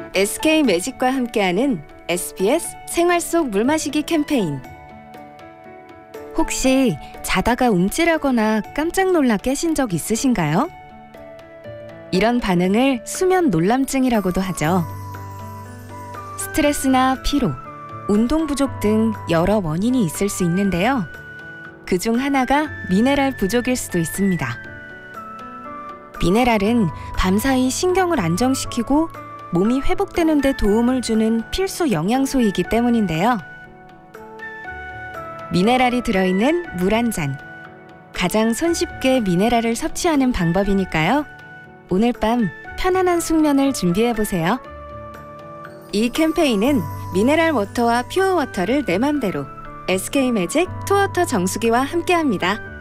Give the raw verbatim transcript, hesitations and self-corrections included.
에스케이 매직과 함께하는 에스비에스 생활 속 물 마시기 캠페인. 혹시 자다가 움찔하거나 깜짝 놀라 깨신 적 있으신가요? 이런 반응을 수면 놀람증이라고도 하죠. 스트레스나 피로, 운동 부족 등 여러 원인이 있을 수 있는데요. 그중 하나가 미네랄 부족일 수도 있습니다. 미네랄은 밤사이 신경을 안정시키고 몸이 회복되는 데 도움을 주는 필수 영양소이기 때문인데요. 미네랄이 들어있는 물 한 잔. 가장 손쉽게 미네랄을 섭취하는 방법이니까요. 오늘 밤 편안한 숙면을 준비해보세요. 이 캠페인은 미네랄 워터와 퓨어 워터를 내 맘대로 에스케이 매직 투워터 정수기와 함께합니다.